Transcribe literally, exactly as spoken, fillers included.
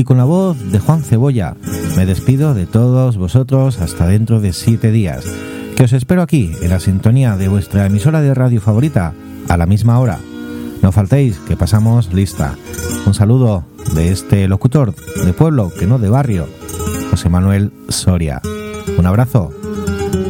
y con la voz de Juan Cebolla me despido de todos vosotros hasta dentro de siete días, que os espero aquí en la sintonía de vuestra emisora de radio favorita a la misma hora. No faltéis, que pasamos lista. Un saludo de este locutor de pueblo, que no de barrio, José Manuel Soria. Un abrazo.